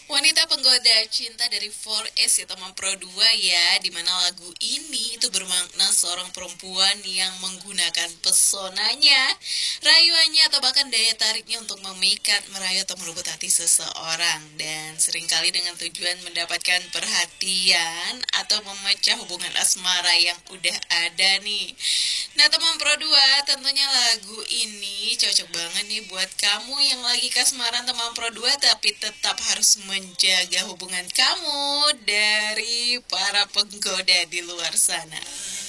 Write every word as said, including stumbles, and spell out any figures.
Wanita Penggoda Cinta dari four S ya teman Pro dua ya, dimana lagu ini itu bermakna seorang perempuan yang menggunakan pesonanya, rayuannya atau bahkan daya tariknya untuk memikat, merayu atau merebut hati seseorang. Dan seringkali dengan tujuan mendapatkan perhatian atau memecah hubungan asmara yang udah ada nih. Nah teman Pro dua, tentunya lagu ini cocok banget nih buat kamu yang lagi kasmaran teman Pro dua tapi tetap harus menjaga hubungan kamu dari para penggoda di luar sana.